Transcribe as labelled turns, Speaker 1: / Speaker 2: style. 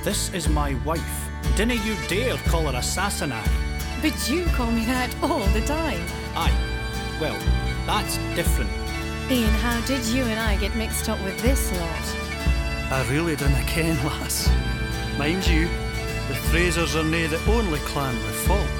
Speaker 1: This is my wife. Dinna you dare call her Assassinai.
Speaker 2: But you call me that all the time.
Speaker 1: Aye. Well, that's different.
Speaker 2: Ian, how did you and I get mixed up with this lot?
Speaker 3: I really dinna ken, lass. Mind you, the Frasers are nae the only clan with faults.